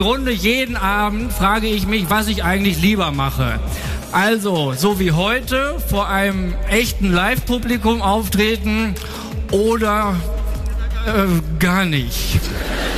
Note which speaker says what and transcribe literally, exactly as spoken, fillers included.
Speaker 1: Im Grunde jeden Abend frage ich mich, was ich eigentlich lieber mache. Also, so wie heute, vor einem echten Live-Publikum auftreten oder äh, gar nicht.